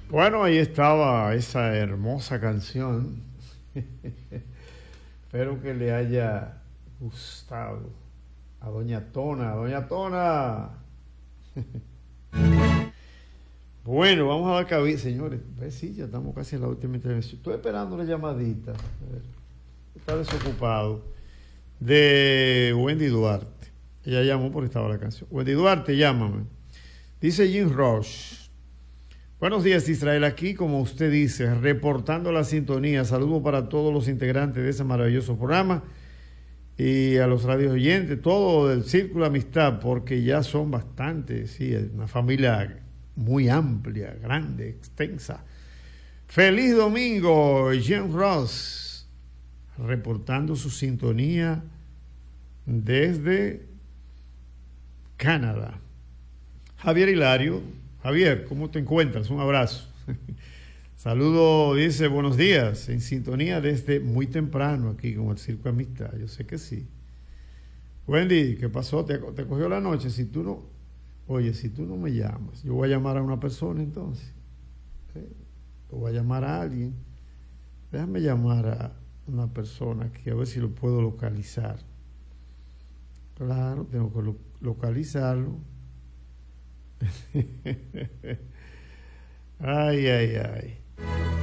Bueno, ahí estaba esa hermosa canción. Espero que le haya gustado a Doña Tona. Doña Tona. Bueno, vamos a dar cabida, señores. Sí, ya estamos casi en la última intervención. Estoy esperando una llamadita. A ver, está desocupado. De Wendy Duarte. Ella llamó porque estaba la canción. Wendy Duarte, llámame. Dice Jim Ross. Buenos días, Israel. Aquí, como usted dice, reportando la sintonía. Saludos para todos los integrantes de ese maravilloso programa y a los radios oyentes, todo del Círculo Amistad, porque ya son bastantes, sí, una familia muy amplia, grande, extensa. Feliz domingo, Jim Ross, reportando su sintonía desde Canadá. Javier Hilario. Javier, ¿cómo te encuentras? Un abrazo. Saludo, dice, buenos días, en sintonía desde muy temprano aquí con el Circo Amistad. Yo sé que sí. Wendy, ¿qué pasó? ¿Te cogió la noche? Si tú no, oye, si tú no me llamas, yo voy a llamar a una persona entonces. O voy a llamar a alguien. Déjame llamar a una persona que a ver si lo puedo localizar. Claro, tengo que localizarlo. Ay, ay, ay.